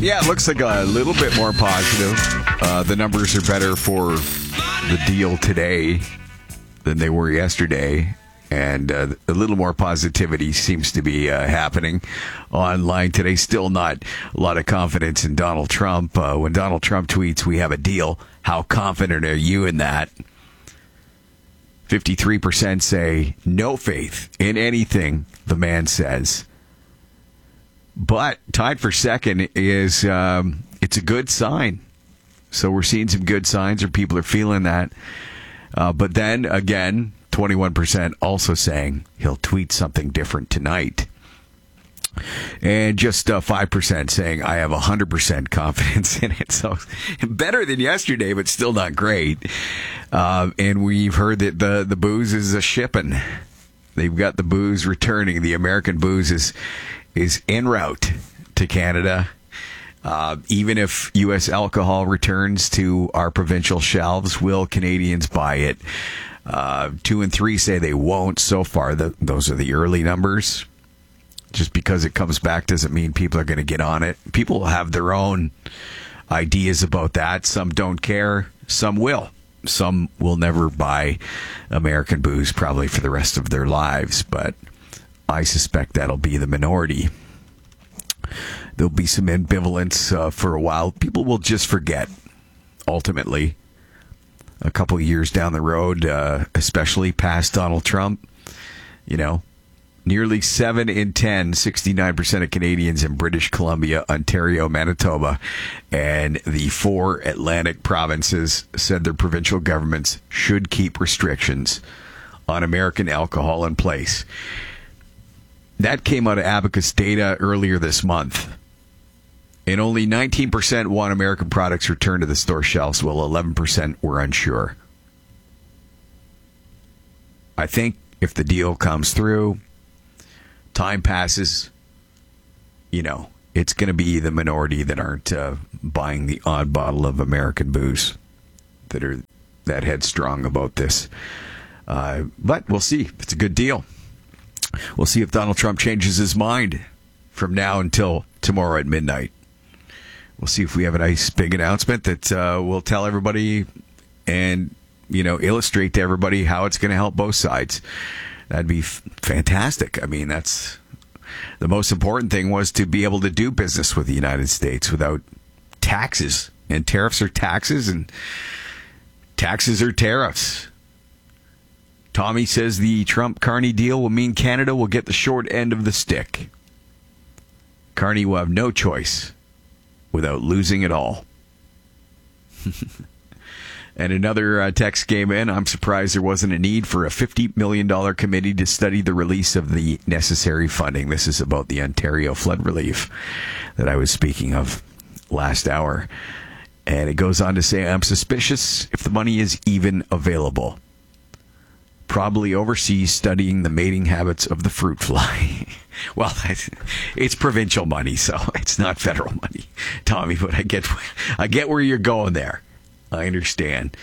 Yeah, it looks like a little bit more positive. The numbers are better for the deal today than they were yesterday. And a little more positivity seems to be happening online today. Still not a lot of confidence in Donald Trump. When Donald Trump tweets, "We have a deal," how confident are you in that? 53% say no faith in anything the man says. But tied for second is it's a good sign. So we're seeing some good signs, or people are feeling that. But then again, 21% also saying he'll tweet something different tonight. And just 5% saying I have 100% confidence in it. So better than yesterday, but still not great. And we've heard that the booze is a shipping. They've got the booze returning. The American booze is en route to Canada. Even if U.S. alcohol returns to our provincial shelves, will Canadians buy it? 2 and 3 say they won't. So far, those are the early numbers. Just because it comes back doesn't mean people are going to get on it. People will have their own ideas about that. Some don't care. Some will. Some will never buy American booze probably for the rest of their lives. But I suspect that'll be the minority. There'll be some ambivalence for a while. People will just forget, ultimately, a couple of years down the road, especially past Donald Trump. You know, nearly 7 in 10, 69% of Canadians in British Columbia, Ontario, Manitoba, and the 4 Atlantic provinces said their provincial governments should keep restrictions on American alcohol in place. That came out of Abacus data earlier this month. And only 19% want American products returned to the store shelves, while 11% were unsure. I think if the deal comes through, time passes, you know, it's going to be the minority that aren't buying the odd bottle of American booze that are that headstrong about this. But we'll see. It's a good deal. We'll see if Donald Trump changes his mind from now until tomorrow at midnight. We'll see if we have a nice big announcement that will tell everybody and, you know, illustrate to everybody how it's going to help both sides. That'd be fantastic. I mean, that's the most important thing, was to be able to do business with the United States without taxes. And tariffs are taxes, and taxes are tariffs. Tommy says the Trump-Carney deal will mean Canada will get the short end of the stick. Carney will have no choice without losing it all. And another text came in. I'm surprised there wasn't a need for a $50 million committee to study the release of the necessary funding. This is about the Ontario flood relief that I was speaking of last hour. And it goes on to say, I'm suspicious if the money is even available. Probably overseas studying the mating habits of the fruit fly. Well, it's provincial money, so it's not federal money, Tommy, but I get where you're going there. I understand.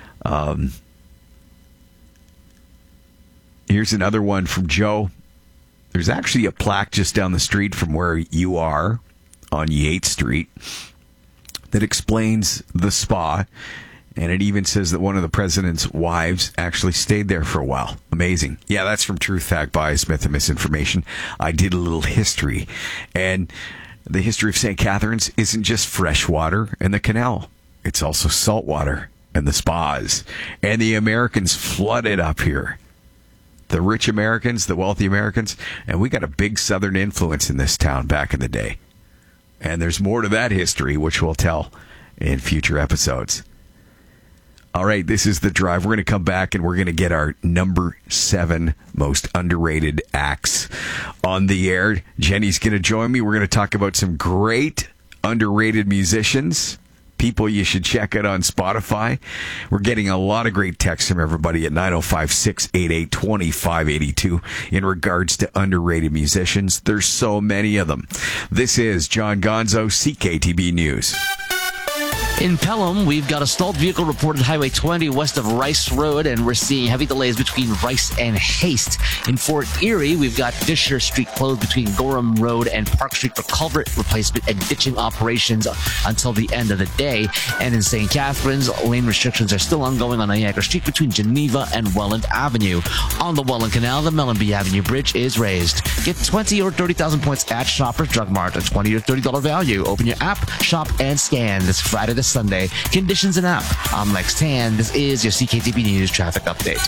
Here's another one from Joe. There's actually a plaque just down the street from where you are on Yates Street that explains the spa. And it even says that one of the president's wives actually stayed there for a while. Amazing. Yeah, that's from Truth, Fact, Bias, Myth, and Misinformation. I did a little history. And the history of St. Catharines isn't just fresh water and the canal. It's also salt water and the spas. And the Americans flooded up here. The rich Americans, the wealthy Americans. And we got a big southern influence in this town back in the day. And there's more to that history, which we'll tell in future episodes. All right, this is The Drive. We're going to come back and we're going to get our number 7 most underrated acts on the air. Jenny's going to join me. We're going to talk about some great underrated musicians, people you should check out on Spotify. We're getting a lot of great texts from everybody at 905-688-2582 in regards to underrated musicians. There's so many of them. This is John Gonzo, CKTB News. In Pelham, we've got a stalled vehicle reported Highway 20 west of Rice Road, and we're seeing heavy delays between Rice and Haste. In Fort Erie, we've got Disher Street closed between Gorham Road and Park Street for culvert replacement and ditching operations until the end of the day. And in St. Catharines, lane restrictions are still ongoing on Niagara Street between Geneva and Welland Avenue. On the Welland Canal, the Mellenby Avenue Bridge is raised. Get 20 or 30,000 points at Shoppers Drug Mart, a $20 or $30 value. Open your app, shop, and scan this Friday to Sunday. Conditions and app. I'm Lex Tan. This is your CKTB News traffic update.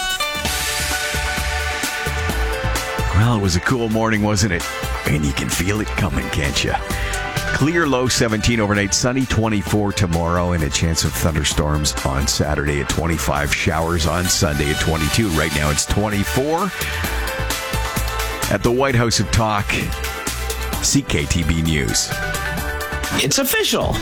Well, it was a cool morning, wasn't it? And you can feel it coming, can't you? Clear low 17 overnight, sunny 24 tomorrow, and a chance of thunderstorms on Saturday at 25, showers on Sunday at 22. Right now it's 24. At the White House of Talk, CKTB News. It's official.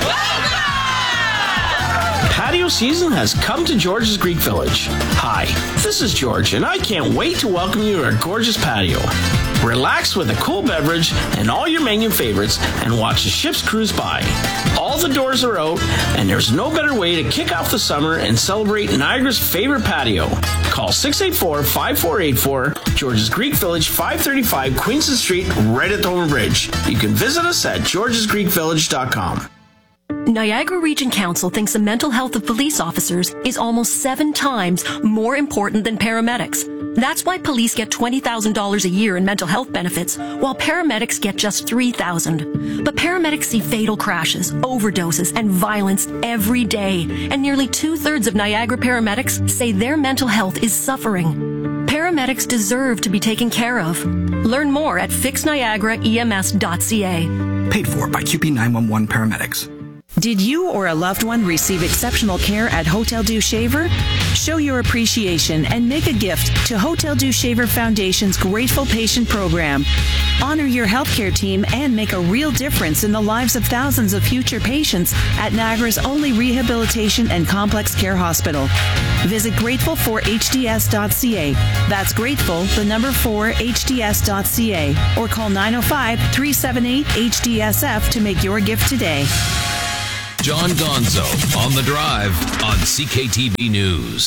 Patio season has come to George's Greek Village. Hi, this is George, and I can't wait to welcome you to our gorgeous patio. Relax with a cool beverage and all your menu favorites and watch the ships cruise by. All the doors are out, and there's no better way to kick off the summer and celebrate Niagara's favorite patio. Call 684-5484, George's Greek Village, 535 Queenston Street, right at the Homer Bridge. You can visit us at georgesgreekvillage.com. Niagara Region Council thinks the mental health of police officers is almost 7 times more important than paramedics. That's why police get $20,000 a year in mental health benefits, while paramedics get just $3,000. But paramedics see fatal crashes, overdoses, and violence every day, and nearly 2/3 of Niagara paramedics say their mental health is suffering. Paramedics deserve to be taken care of. Learn more at fixniagaraems.ca. Paid for by QP 911 Paramedics. Did you or a loved one receive exceptional care at Hotel Dieu Shaver? Show your appreciation and make a gift to Hotel Dieu Shaver Foundation's Grateful Patient Program. Honor your healthcare team and make a real difference in the lives of thousands of future patients at Niagara's only rehabilitation and complex care hospital. Visit grateful4hds.ca. That's grateful, the number 4hds.ca, or call 905-378-HDSF to make your gift today. John Gonzo on The Drive on CKTB News.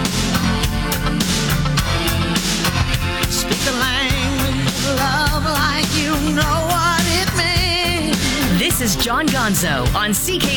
Speak the language of love like you know what it means. This is John Gonzo on CKTB.